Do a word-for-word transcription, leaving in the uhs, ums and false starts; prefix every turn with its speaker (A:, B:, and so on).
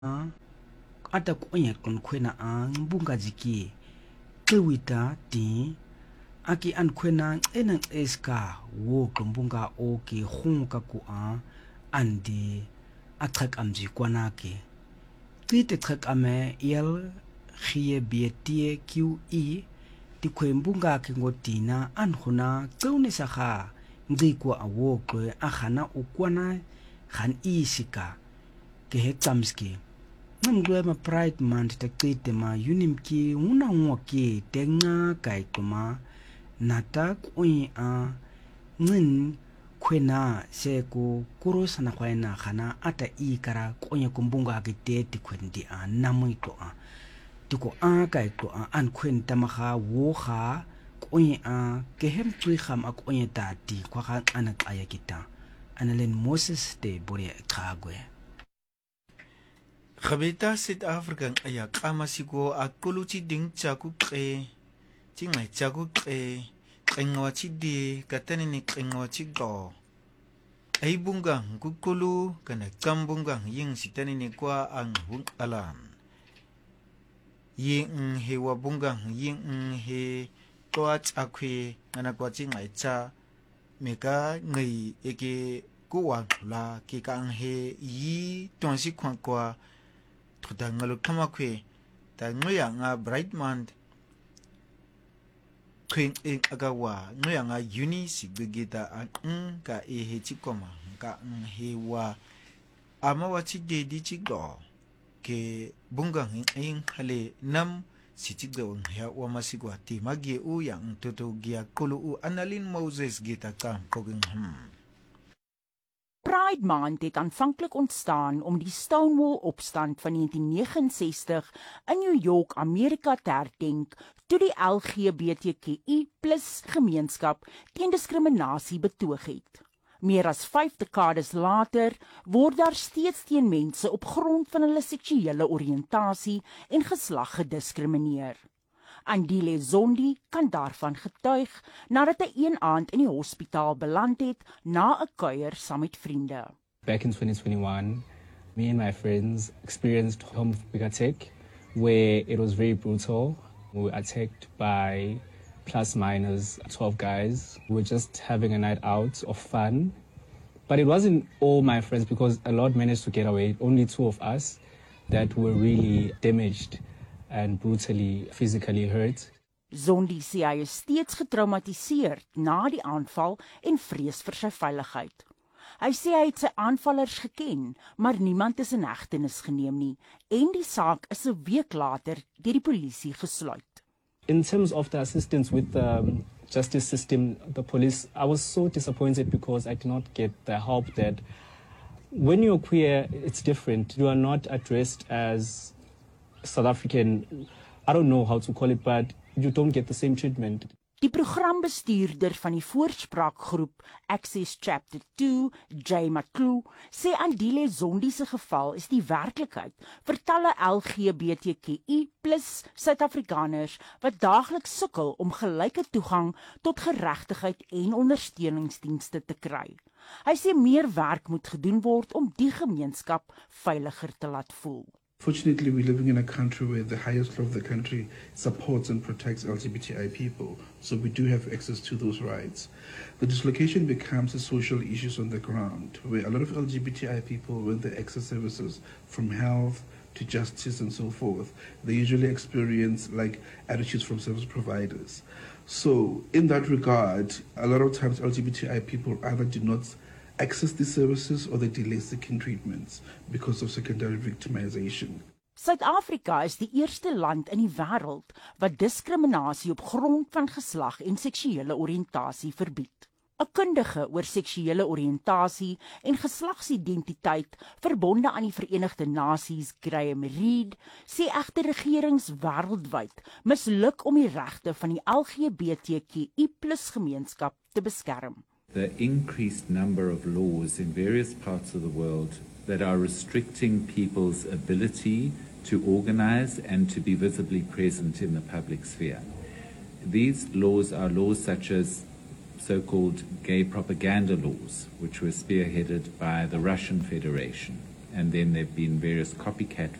A: ata kuonye kon kwena ang bunga ziki kwita ti aki an kwena ena eska wo kumbunga oke khunka ku a andi atak amji kwanake tite tak ame yel khie bietie qe ti kwembunga ke ngotina an khuna tsaune sa kha ngikwa awokwe a khana ukwana khan isika ke hetsamski ngwe ma pride month ta qite ma unimki una ngoke tenga kai kuma nata kui a ngin kwena se ko kurosa na kwaina khana ata ikara konye kumbunga ke te ti kwendi a namuito a tiko a kai to a an kwen tamaga wo ga konye a ke hem tsui kham a konye tati kwa ga ana aya kita Annalyn Moses te bore khagwe
B: Khabeta South African aya kamasiko akuluchi ding chaku kre tingai chaku kre kengwa chidi katani ni kengwa chigo ai bunga kukulu kana chambunga ying sitani ni kwa ang hung alam ying he wa bunga ying he toa chakwe ngana kwa chingai cha meka ngai eke kuwa la ki kang he yi tonsi kwa kwa tuta ngalo kama kwe ta ngoya nga bright month kwen ing agawa ngoya nga uni sigbegita an ka e he chikoma ka he wa ama wa chi de di chigo ke bunga ing hale nam si chigo ya wa masigwa ti magye u yang toto gia kulu u Annalyn Moses gita kam koging hmm
C: Pride Month het aanvanklik ontstaan om die Stonewall-opstand van negentien negenenses in New York, Amerika te herdenk toe die L G B T Q I plus gemeenskap teen diskriminasie betoog het. Meer as vyf dekades later word daar steeds teen mense op grond van hulle seksuele oriëntasie en geslag gediskrimineer. Andile Zondi kan daarvan getuig nadat hy een aand in die hospitaal beland het na 'n kuier saam met vriende.
D: Back in twenty twenty-one, me and my friends experienced homophobic attack where it was very brutal. We were attacked by plus minus twelve guys. We were just having a night out of fun. But it wasn't all my friends because a lot managed to get away. Only two of us that were really damaged and brutally physically hurt.
C: Zondi sê hy is steeds getraumatiseerd na die aanval en vrees vir sy veiligheid. Hy sê hy het sy aanvallers geken, maar niemand is in hegtenis geneem nie en die saak is 'n week later deur die polisie gesluit.
D: In terms of the assistance with the justice system, the police, I was so disappointed because I did not get the help that when you're queer, it's different. You are not addressed as South African, I don't know how to call it, but you don't get the same treatment.
C: Die programbestuurder van die voorspraakgroep Access Chapter two, Jay McClue, sê Andile Zondi se geval is die werklikheid vir talle L G B T Q I plus Suid-Afrikaners wat daagliks sukkel om gelyke toegang tot geregtigheid en ondersteuningsdienste te kry. Hy sê meer werk moet gedoen word om die gemeenskap veiliger te laat voel.
E: Fortunately, we're living in a country where the highest law of the country supports and protects L G B T I people, so we do have access to those rights. The dislocation becomes a social issue on the ground, where a lot of L G B T I people, when they access services from health to justice and so forth, they usually experience like attitudes from service providers. So in that regard, a lot of times L G B T I people either do not access these services or they delay seeking treatments because of secondary victimization.
C: Suid-Afrika is die eerste land in die wêreld wat diskriminasie op grond van geslag en seksuele oriëntasie verbied. 'n Kundige oor seksuele oriëntasie en geslagsidentiteit verbonde aan die Verenigde Nasies, Graham Reed, sê egter regerings wêreldwyd misluk om die regte van die L G B T Q I plus gemeenskap te beskerm.
F: The increased number of laws in various parts of the world that are restricting people's ability to organize and to be visibly present in the public sphere. These laws are laws such as so-called gay propaganda laws, which were spearheaded by the Russian Federation. and then there have been various copycat